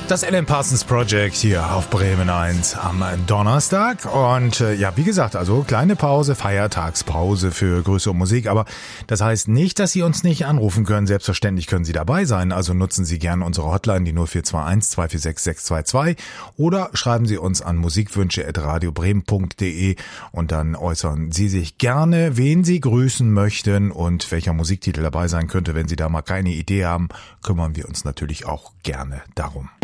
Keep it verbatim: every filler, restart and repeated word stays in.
Das Alan Parsons Project hier auf Bremen eins am Donnerstag. Und äh, ja, wie gesagt, also kleine Pause, Feiertagspause für größere Musik. Aber das heißt nicht, dass Sie uns nicht anrufen können. Selbstverständlich können Sie dabei sein. Also nutzen Sie gerne unsere Hotline, die null vier zwei eins, zwei vier sechs, sechs zwei zwei. Oder schreiben Sie uns an musikwünsche at radiobremen punkt de und dann äußern Sie sich gerne, wen Sie grüßen möchten und welcher Musiktitel dabei sein könnte. Wenn Sie da mal keine Idee haben, kümmern wir uns natürlich auch gerne darum.